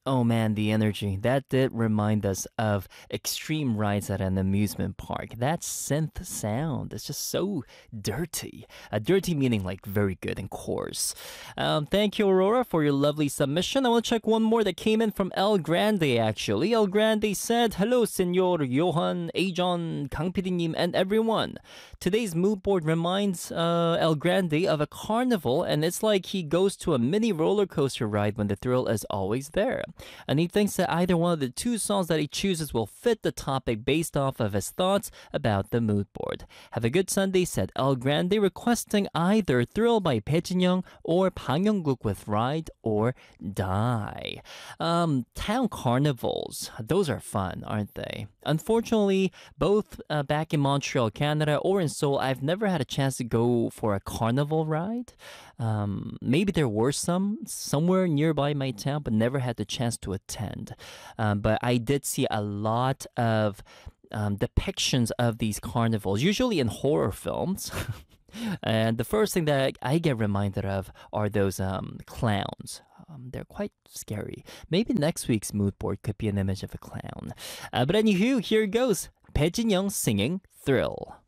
Oh man, the energy. That did remind us of extreme rides at an amusement park. That synth sound is just so dirty. Dirty meaning like very good and coarse. Thank you, Aurora, for your lovely submission. I want to check one more that came in from El Grande, actually. El Grande said, Hello, Senor Johan, Ajon, Kang PD님, and everyone. Today's mood board reminds El Grande of a carnival, and it's like he goes to a mini roller coaster ride when the thrill is always there. And he thinks that either one of the two songs that he chooses will fit the topic based off of his thoughts about the mood board. Have a good Sunday, said El Grande, requesting either Thrill by Bae Young or Bang Young-guk with Ride or Die. Town carnivals, those are fun, aren't they? Unfortunately, both back in Montreal, Canada, or in Seoul, I've never had a chance to go for a carnival ride. Maybe there were some somewhere nearby my town, but never had the chance to attend. But I did see a lot of depictions of these carnivals, usually in horror films. And the first thing that I get reminded of are those clowns. They're quite scary. Maybe next week's mood board could be an image of a clown. But anywho, here goes. Bae Young singing Thrill.